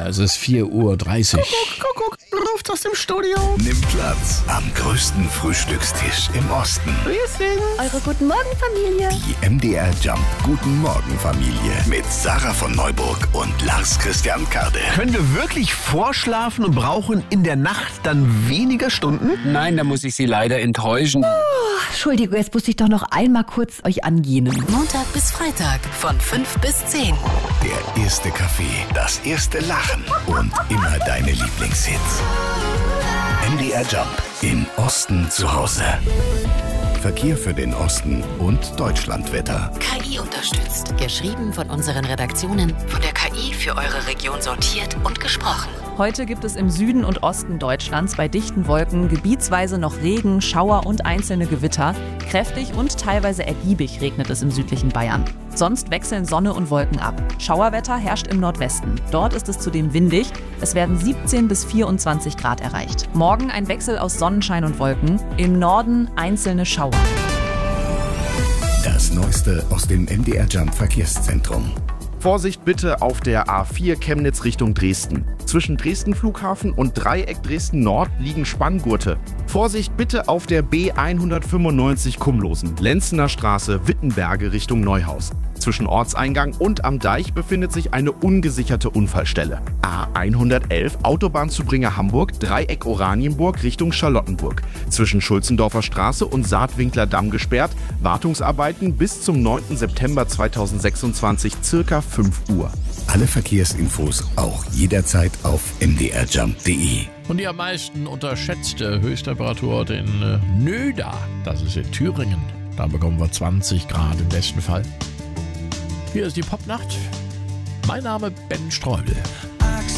es ist 4:30 Uhr. Kuckuck, ruft aus dem Studio. Nimm Platz am größten Frühstückstisch im Osten. Wir sind Eure Guten Morgen Familie. Die MDR Jump Guten Morgen Familie mit Sarah von Neuburg und Lars Christian Kade. Können wir wirklich vorschlafen und brauchen in der Nacht dann weniger Stunden? Nein, da muss ich Sie leider enttäuschen. Entschuldigung, jetzt muss ich doch noch einmal kurz euch angehen. Montag bis Freitag von 5 bis 10. Der erste Kaffee, das erste Lachen und immer deine Lieblingshits. MDR Jump im Osten zu Hause. Verkehr für den Osten und Deutschlandwetter. KI unterstützt. Geschrieben von unseren Redaktionen. Von der KI für eure Region sortiert und gesprochen. Heute gibt es im Süden und Osten Deutschlands bei dichten Wolken gebietsweise noch Regen, Schauer und einzelne Gewitter. Kräftig und teilweise ergiebig regnet es im südlichen Bayern. Sonst wechseln Sonne und Wolken ab. Schauerwetter herrscht im Nordwesten. Dort ist es zudem windig. Es werden 17 bis 24 Grad erreicht. Morgen ein Wechsel aus Sonnenschein und Wolken. Im Norden einzelne Schauer. Das Neueste aus dem MDR Jump Verkehrszentrum. Vorsicht bitte auf der A4 Chemnitz Richtung Dresden. Zwischen Dresden Flughafen und Dreieck Dresden Nord liegen Spanngurte. Vorsicht bitte auf der B195 Kumlosen, Lenzener Straße, Wittenberge Richtung Neuhaus. Zwischen Ortseingang und am Deich befindet sich eine ungesicherte Unfallstelle. A111 Autobahnzubringer Hamburg, Dreieck Oranienburg Richtung Charlottenburg. Zwischen Schulzendorfer Straße und Saatwinkler Damm gesperrt. Wartungsarbeiten bis zum 9. September 2026 circa 5 Uhr. Alle Verkehrsinfos auch jederzeit auf mdrjump.de. Und die am meisten unterschätzte Höchsttemperatur heute in Nöda. Das ist in Thüringen. Da bekommen wir 20 Grad im besten Fall. Hier ist die Popnacht. Mein Name Ben Streubel.